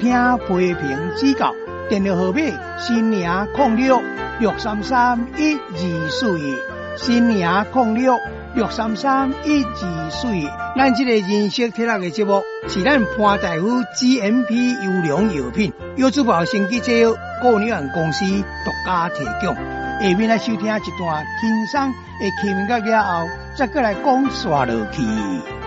听批评指教，电话号码新宁06633124，新宁06633124。咱这个人生体力的节目是咱潘大夫 GMP 优良药品，药珠宝生技制药顾问有限公司独家提供。下面来收听一段轻松的轻音乐了后，再过来讲刷落去。